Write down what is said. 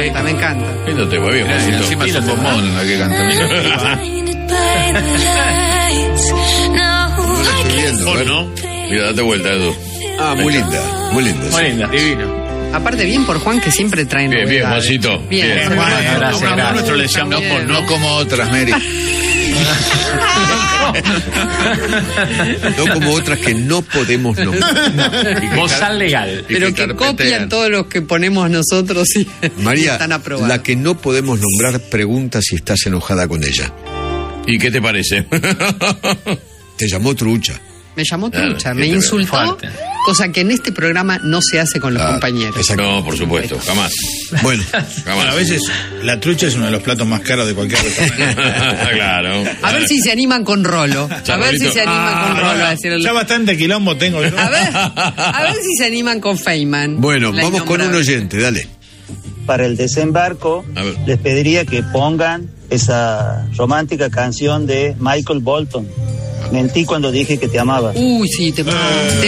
encanta, me encanta. Esto te va bien, Juancito. Encima es un bombón la que canta. ¿No? Mira, date vuelta, Edu. Muy linda, muy linda. Muy linda. Divino. Aparte, bien por Juan, que siempre traen Bien, bien, Juancito. Bien. Gracias. Nosotros le decíamos no como otras, Mary. No como otras que no podemos nombrar. Bozal legal. Pero que copian todos los que ponemos nosotros y María, están aprobados. la que no podemos nombrar pregunta si estás enojada con ella. ¿Y qué te parece? Te llamó trucha. Me llamó trucha, Claro, me que te insultó, fuerte. cosa que en este programa no se hace con los compañeros. Exacto. No, por supuesto, jamás. Bueno, Jamás. Bueno, a veces la trucha es uno de los platos más caros de cualquier restaurante. Claro. A ver si se animan con Rolo. A ver si se animan con Rolo a decirle. Ya bastante quilombo tengo. ¿No? A ver si se animan con Feynman. bueno, La vamos con un innombrable. oyente, dale. Para el desembarco, A ver. les pediría que pongan esa romántica canción de Michael Bolton. Mentí cuando dije que te amaba. Uy, sí, te